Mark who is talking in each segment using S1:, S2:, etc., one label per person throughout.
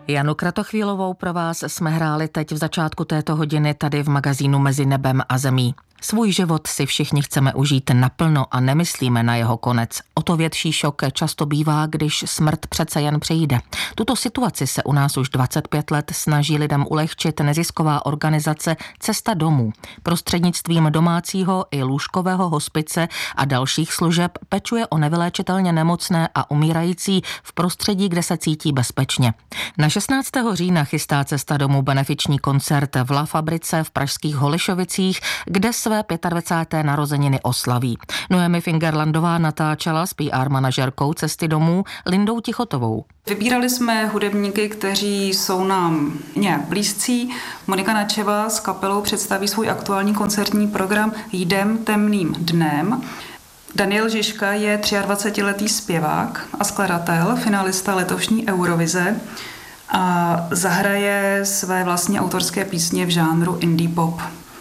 S1: Janu Kratochvílovou pro vás jsme hráli teď v začátku této hodiny tady v magazínu Mezi nebem a zemí. Svůj život si všichni chceme užít naplno a nemyslíme na jeho konec. O to větší šok často bývá, když smrt přece jen přijde. Tuto situaci se u nás už 25 let snaží lidem ulehčit nezisková organizace Cesta domů. Prostřednictvím domácího i lůžkového hospice a dalších služeb pečuje o nevyléčitelně nemocné a umírající v prostředí, kde se cítí bezpečně. Na 16. října chystá Cesta domů benefiční koncert v La Fabrice v pražských Holišovicích, kde své 25. narozeniny oslaví. Noemi Fingerlandová natáčela s PR manažerkou Cesty domů Lindou Tichotovou.
S2: Vybírali jsme hudebníky, kteří jsou nám nějak blízcí. Monika Načeva s kapelou představí svůj aktuální koncertní program Jdem temným dnem. Daniel Žižka je 23letý zpěvák a skladatel, finalista letošní Eurovize a zahraje své vlastní autorské písně v žánru indie pop.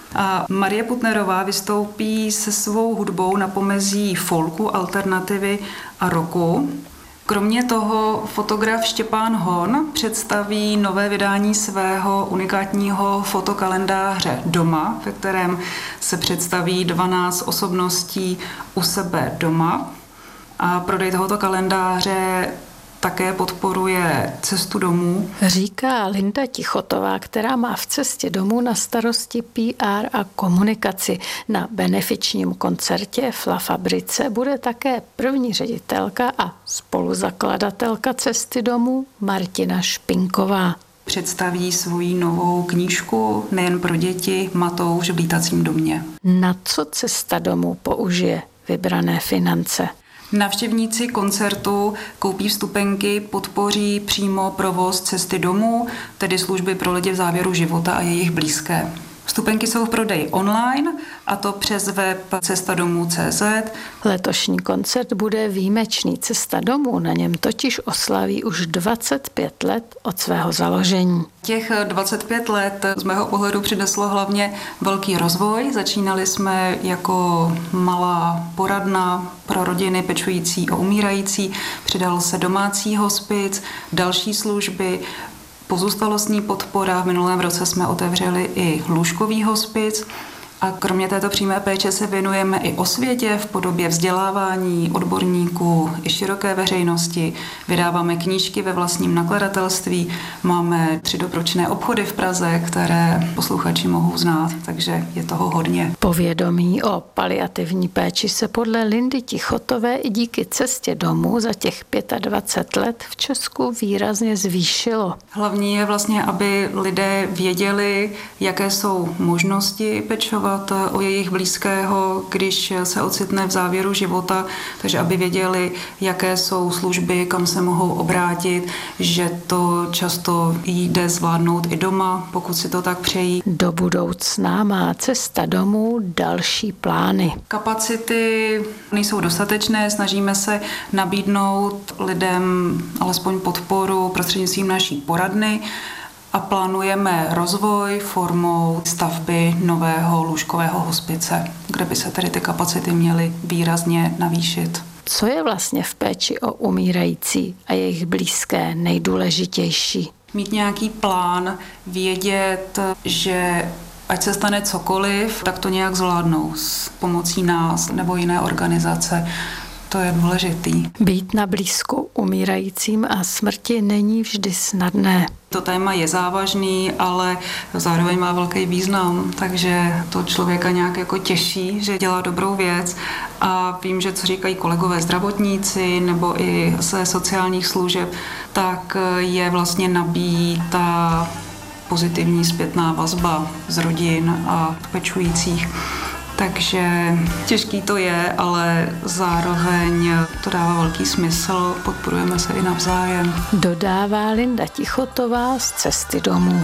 S2: A Marie Putnerová vystoupí se svou hudbou na pomezí folku, alternativy a rocku. Kromě toho fotograf Štěpán Hon představí nové vydání svého unikátního fotokalendáře Doma, ve kterém se představí 12 osobností u sebe doma. A prodej tohoto kalendáře také podporuje Cestu domů.
S3: Říká Linda Tichotová, která má v Cestě domů na starosti PR a komunikaci. Na benefičním koncertě v La Fabrice bude také první ředitelka a spoluzakladatelka Cesty domů Martina Špinková.
S2: Představí svoji novou knížku nejen pro děti Matouš v lítacím domě.
S3: Na co Cesta domů použije vybrané finance?
S2: Návštěvníci koncertu koupí vstupenky, podpoří přímo provoz Cesty domů, tedy služby pro lidi v závěru života a jejich blízké. Vstupenky jsou v prodeji online, a to přes web cestadomů.cz.
S3: Letošní koncert bude výjimečný. Cesta domů na něm totiž oslaví už 25 let od svého založení.
S2: Těch 25 let z mého pohledu přineslo hlavně velký rozvoj. Začínali jsme jako malá poradna pro rodiny pečující o umírající, přidal se domácí hospic, další služby, pozůstalostní podpora. V minulém roce jsme otevřeli i lůžkový hospic. A kromě této přímé péče se věnujeme i osvětě v podobě vzdělávání odborníků i široké veřejnosti. Vydáváme knížky ve vlastním nakladatelství. Máme 3 dobročinné obchody v Praze, které posluchači mohou znát, takže je toho hodně.
S3: Povědomí o paliativní péči se podle Lindy Tichotové i díky Cestě domů za těch 25 let v Česku výrazně zvýšilo.
S2: Hlavní je vlastně, aby lidé věděli, jaké jsou možnosti pečovat o jejich blízkého, když se ocitne v závěru života, takže aby věděli, jaké jsou služby, kam se mohou obrátit, že to často jde zvládnout i doma, pokud si to tak přejí.
S3: Do budoucna má Cesta domů další plány.
S2: Kapacity nejsou dostatečné, snažíme se nabídnout lidem alespoň podporu prostřednictvím naší poradny, a plánujeme rozvoj formou stavby nového lůžkového hospice, kde by se tedy ty kapacity měly výrazně navýšit.
S3: Co je vlastně v péči o umírající a jejich blízké nejdůležitější?
S2: Mít nějaký plán, vědět, že ať se stane cokoliv, tak to nějak zvládnou s pomocí nás nebo jiné organizace. To je důležitý.
S3: Být na blízku umírajícím a smrti není vždy snadné.
S2: To téma je závažný, ale zároveň má velký význam, takže to člověka nějak jako těší, že dělá dobrou věc. A vím, že co říkají kolegové zdravotníci nebo i ze sociálních služeb, tak je vlastně nabíjí ta pozitivní zpětná vazba z rodin a pečujících. Takže těžký to je, ale zároveň to dává velký smysl, podporujeme se i navzájem.
S3: Dodává Linda Tichotová z Cesty domů.